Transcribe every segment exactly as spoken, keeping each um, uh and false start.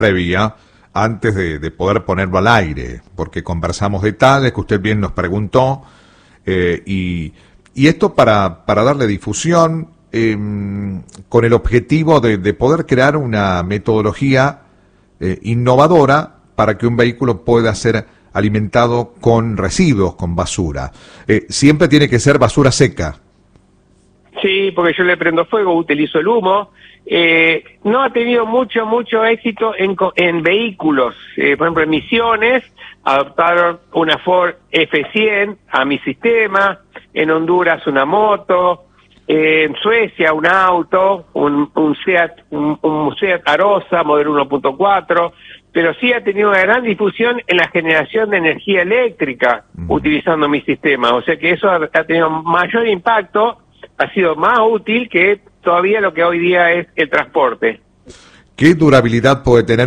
previa antes de, de poder ponerlo al aire, porque conversamos detalles que usted bien nos preguntó, eh, y, y esto para, para darle difusión, eh, con el objetivo de, de poder crear una metodología eh, innovadora para que un vehículo pueda ser alimentado con residuos, con basura. Eh, siempre tiene que ser basura seca. Sí, porque yo le prendo fuego, utilizo el humo. Eh, no ha tenido mucho, mucho éxito en, en vehículos. Eh, por ejemplo, en Misiones adoptaron una Ford F cien a mi sistema, en Honduras una moto, eh, en Suecia un auto, un, un Seat, un, un Seat Arosa modelo uno punto cuatro, pero sí ha tenido una gran difusión en la generación de energía eléctrica uh-huh. utilizando mi sistema. O sea que eso ha, ha tenido mayor impacto, ha sido más útil que todavía lo que hoy día es el transporte. ¿Qué durabilidad puede tener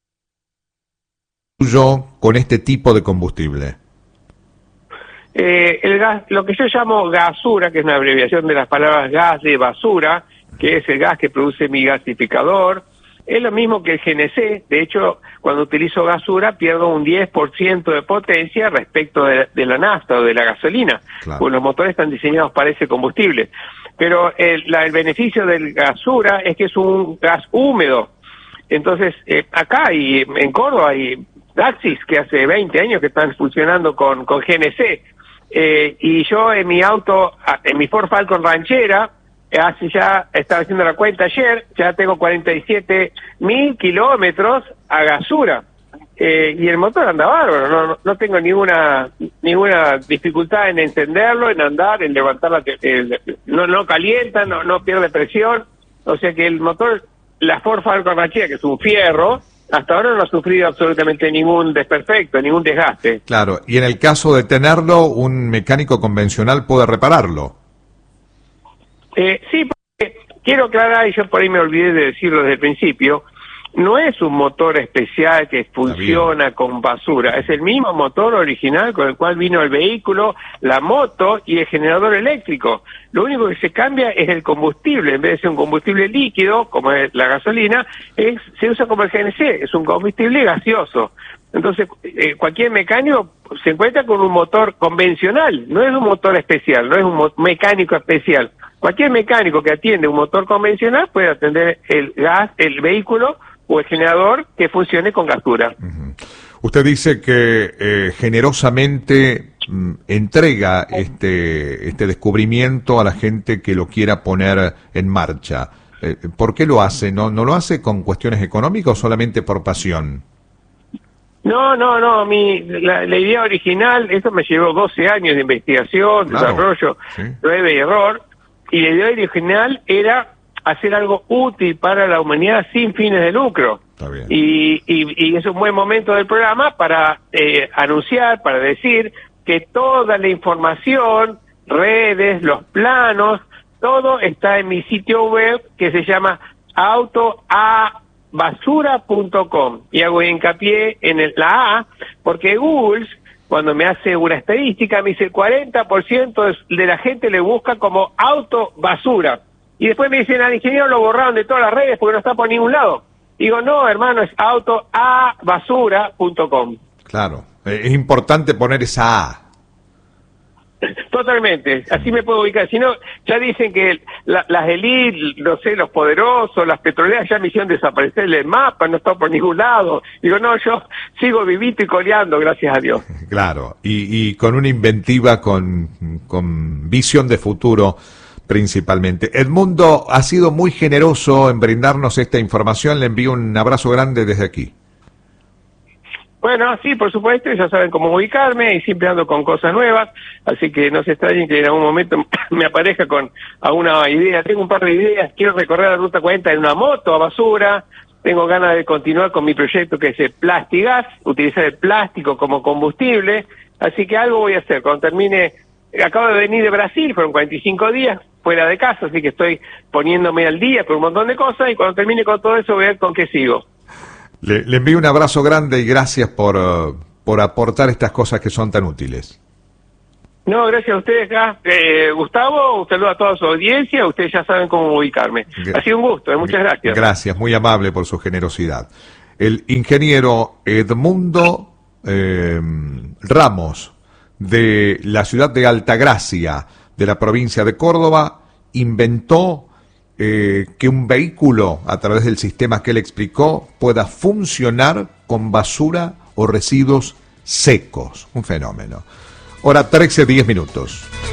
un suyo con este tipo de combustible? Eh, el gas, lo que yo llamo gasura, que es una abreviación de las palabras gas de basura, que es el gas que produce mi gasificador, es lo mismo que el G N C. De hecho, cuando utilizo gasura pierdo un diez por ciento de potencia respecto de, de la nafta o de la gasolina, claro. Porque los motores están diseñados para ese combustible. Pero el, la, el beneficio del gasura es que es un gas húmedo. Entonces, eh, acá y en Córdoba hay taxis que hace veinte años que están funcionando con, con G N C. Eh, y yo en mi auto, en mi Ford Falcon ranchera, hace ya, estaba haciendo la cuenta ayer, ya tengo cuarenta y siete mil kilómetros a gasura. Eh, y el motor anda bárbaro, no, no tengo ninguna ninguna dificultad en encenderlo, en andar, en levantar la... El, no, no calienta, no, no pierde presión, o sea que el motor, la Ford Falcon ranchera, que es un fierro, hasta ahora no ha sufrido absolutamente ningún desperfecto, ningún desgaste. Claro, y en el caso de tenerlo, un mecánico convencional puede repararlo. Eh, sí, porque quiero aclarar, y yo por ahí me olvidé de decirlo desde el principio, no es un motor especial que funciona con basura, es el mismo motor original con el cual vino el vehículo, la moto y el generador eléctrico. Lo único que se cambia es el combustible. En vez de ser un combustible líquido, como es la gasolina, es se usa como el G N C, es un combustible gaseoso. Entonces, eh, cualquier mecánico se encuentra con un motor convencional, no es un motor especial, no es un mo- mecánico especial. Cualquier mecánico que atiende un motor convencional puede atender el gas, el vehículo o el generador que funcione con gasura. Uh-huh. Usted dice que eh, generosamente mm, entrega este este descubrimiento a la gente que lo quiera poner en marcha. Eh, ¿Por qué lo hace? ¿No, no lo hace con cuestiones económicas o solamente por pasión? No, no, no, mi, la, la idea original, esto me llevó doce años de investigación, claro, desarrollo, ¿sí? Prueba y error, y la idea original era hacer algo útil para la humanidad sin fines de lucro. Está bien. Y, y, y es un buen momento del programa para eh, anunciar, para decir que toda la información, redes, los planos, todo está en mi sitio web que se llama auto a basura punto com, y hago hincapié en el, la A, porque Google, cuando me hace una estadística, me dice el cuarenta por ciento de, de la gente le busca como auto basura, y después me dicen, al ingeniero lo borraron de todas las redes porque no está por ningún lado. Digo, no, hermano, es auto a basura punto com. Claro, es importante poner esa A. Totalmente, así me puedo ubicar. Si no, ya dicen que la, las élites, no sé, los poderosos, las petroleras ya me hicieron desaparecer el mapa, no está por ningún lado. Digo, no, yo sigo vivito y coleando, gracias a Dios. Claro, y, y con una inventiva, con, con visión de futuro principalmente. Edmundo ha sido muy generoso en brindarnos esta información, le envío un abrazo grande desde aquí. Bueno, sí, por supuesto, ya saben cómo ubicarme y siempre ando con cosas nuevas, así que no se extrañen que en algún momento me aparezca con alguna idea. Tengo un par de ideas, quiero recorrer la ruta cuarenta en una moto a basura, tengo ganas de continuar con mi proyecto que es el Plastigas, utilizar el plástico como combustible, así que algo voy a hacer. Cuando termine, acabo de venir de Brasil, fueron cuarenta y cinco días fuera de casa, así que estoy poniéndome al día con un montón de cosas y cuando termine con todo eso voy a ver con qué sigo. Le, le envío un abrazo grande y gracias por, uh, por aportar estas cosas que son tan útiles. No, gracias a ustedes acá. Eh, Gustavo, un saludo a toda su audiencia, ustedes ya saben cómo ubicarme. Ha sido un gusto, eh, muchas gracias. Gracias, muy amable por su generosidad. el ingeniero Edmundo eh, Ramos, de la ciudad de Altagracia, de la provincia de Córdoba, inventó eh, que un vehículo, a través del sistema que él explicó, pueda funcionar con basura o residuos secos. Un fenómeno. Hora trece, diez minutos.